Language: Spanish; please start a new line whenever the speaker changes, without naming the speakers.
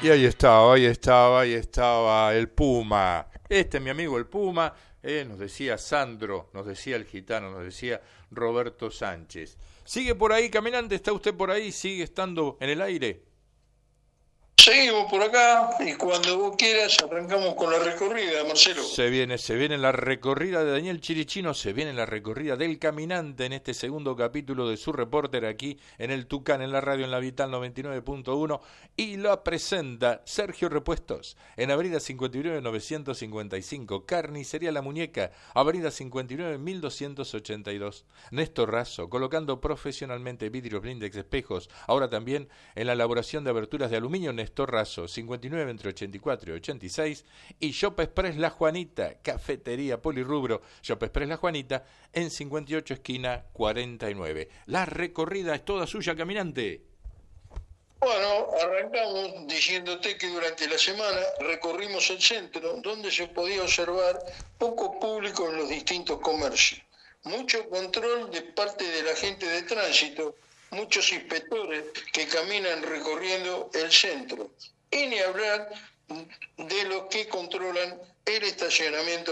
Y ahí estaba el Puma. Este es mi amigo el Puma, nos decía Sandro, nos decía el gitano, nos decía Roberto Sánchez. ¿Sigue por ahí, caminante? ¿Está usted por ahí? ¿Sigue estando en el aire?
Seguimos por acá y cuando vos quieras arrancamos con la recorrida, Marcelo.
Se viene la recorrida de Daniel Chirichino, se viene la recorrida del caminante en este segundo capítulo de su reporter aquí en el Tucán, en la radio, en la Vital 99.1 y la presenta Sergio Repuestos en Avenida 59.955, Carnicería La Muñeca, Avenida 59.1282. Néstor Razo, colocando profesionalmente vidrios blindex, espejos, ahora también en la elaboración de aberturas de aluminio. Néstor Razo, 59 entre 84 y 86, y Shop Express La Juanita, cafetería polirrubro, Shop Express La Juanita, en 58 esquina 49. La recorrida es toda suya, caminante.
Bueno, arrancamos diciéndote que durante la semana recorrimos el centro, donde se podía observar poco público en los distintos comercios. Mucho control de parte de la gente de tránsito, muchos inspectores que caminan recorriendo el centro. Y ni hablar de los que controlan el estacionamiento